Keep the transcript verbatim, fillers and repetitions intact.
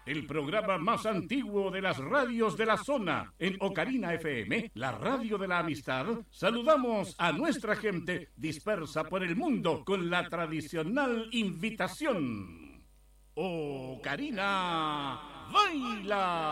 el programa más antiguo de las radios de la zona. En Ocarina F M, la radio de la amistad, saludamos a nuestra gente dispersa por el mundo con la tradicional invitación. Ocarina, baila.